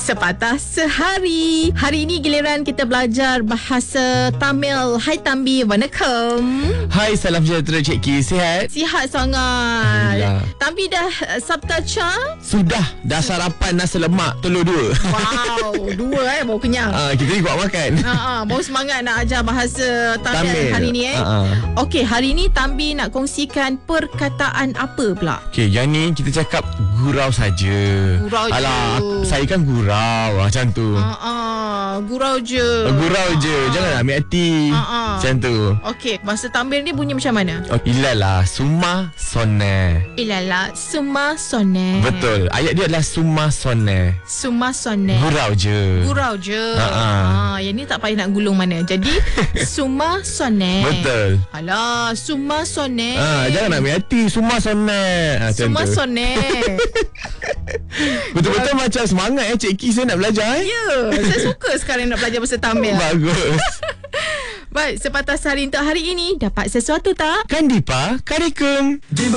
Sepatah Sehari. Hari ini giliran kita belajar bahasa Tamil. Hai Tambi, Vanakkam. Hai, salam sejahtera Cik Ki. Sihat? Sihat sangat. Alhamdulillah. Tambi dah sabtacha? Sudah. Dah sarapan nasi lemak telur 2. Wow, 2 baru kenyang. Kita ni kuat makan. Baru semangat nak ajar bahasa Tamil hari ni Okey, hari ni Tambi nak kongsikan perkataan apa pula? Okey, yang ni kita cakap gurau saja. Gurau je. Alah, saya kan gurau macam tu. Gurau je. Gurau je. Jangan ambil hati. Macam tu. Okey, bahasa Tamil ni bunyi macam mana? Ilalah summa sonne. Ilala summa sonne. Betul. Ayat dia adalah summa sonne. Summa sonne. Gurau je. Gurau je. Yang ni tak payah nak gulung mana. Jadi summa sonne. Betul. Alah, summa sonne. Jangan ambil hati. Summa sonne. Summa sonne. Betul-betul macam semangat Cik Ki saya nak belajar. Ya, saya suka sekarang nak belajar bahasa Tamil. Bagus. Baik, sepatah sehari untuk hari ini dapat sesuatu tak? Kan Dipa, Karikum.